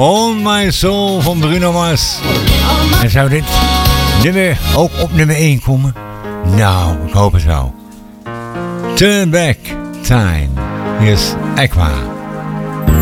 On My Soul van Bruno Mars. En zou dit nummer ook op nummer 1 komen? Nou, ik hoop het wel. Turn Back Time. Hier is Aqua.